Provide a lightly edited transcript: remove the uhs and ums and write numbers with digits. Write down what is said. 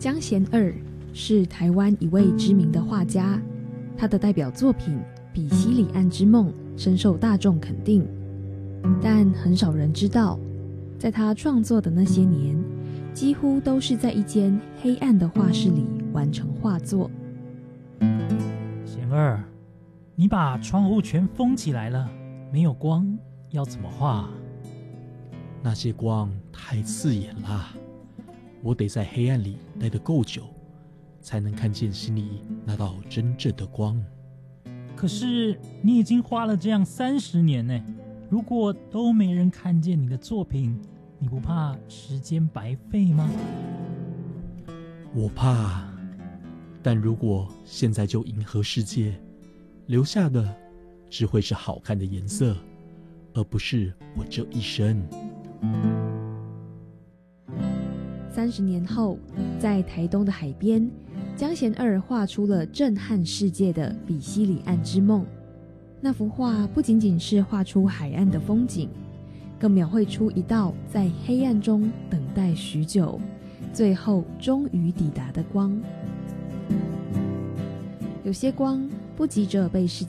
江贤二是台湾一位知名的画家，他的代表作品《比西里岸之梦》深受大众肯定，但很少人知道，在他创作的那些年，几乎都是在一间黑暗的画室里完成画作。 贤二，你把窗户全封起来了，没有光，要怎么画？ 那些光太刺眼啦，我得在黑暗里待得够久，才能看见心里那道真正的光。 可是你已经花了这样30年呢，如果都没人看见你的作品，你不怕时间白费吗？ 我怕，但如果现在就迎合世界，留下的只会是好看的颜色，而不是我这一生。 30年后，在台东的海边，江贤二画出了震撼世界的《比西里岸之梦》。那幅画不仅仅是画出海岸的风景，更描绘出一道在黑暗中等待许久，最后终于抵达的光。有些光不急着被世界